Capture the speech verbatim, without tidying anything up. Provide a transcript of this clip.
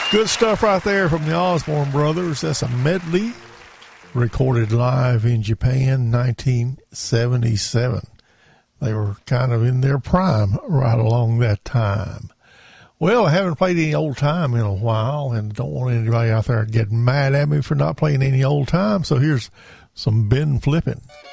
Good stuff right there from the Osborne Brothers. That's a medley recorded live in Japan, nineteen seventy-seven. They were kind of in their prime right along that time. Well, I haven't played any old time in a while, and don't want anybody out there getting mad at me for not playing any old time, so here's some Ben Flippin'.